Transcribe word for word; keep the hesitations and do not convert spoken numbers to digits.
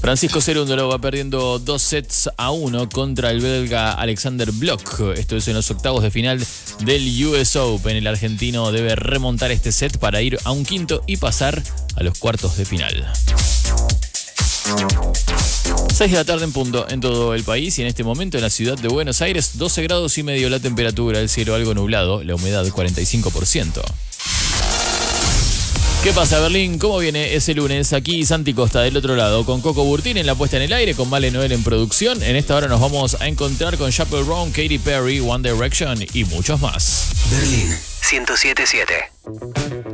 Francisco Cerúndolo va perdiendo dos sets a uno contra el belga Alexander Bloch. Esto es en los octavos de final del U S Open. El argentino debe remontar este set para ir a un quinto y pasar a los cuartos de final. seis de la tarde en punto en todo el país y en este momento en la ciudad de Buenos Aires, doce grados y medio la temperatura, el cielo algo nublado, la humedad cuarenta y cinco por ciento. ¿Qué pasa, Berlín? ¿Cómo viene ese lunes? Aquí Santi Costa del otro lado, con Coco Burtín en la puesta en el aire, con Vale Noel en producción. En esta hora nos vamos a encontrar con Chappell Roan, Katy Perry, One Direction y muchos más. Berlín ciento siete punto siete.